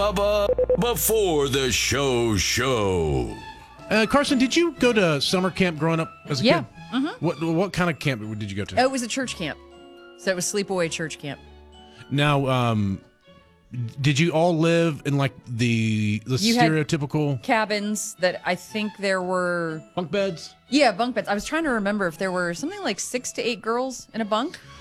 Before the show. Carson, did you go to summer camp growing up as a Yeah. kid? What kind of camp did you go to? Oh, it was a church camp. So it was sleepaway church camp. Now, did you all live in like the You had stereotypical cabins that I think there were... bunk beds? Yeah, bunk beds. I was trying to remember if there were something like 6 to 8 girls in a bunk.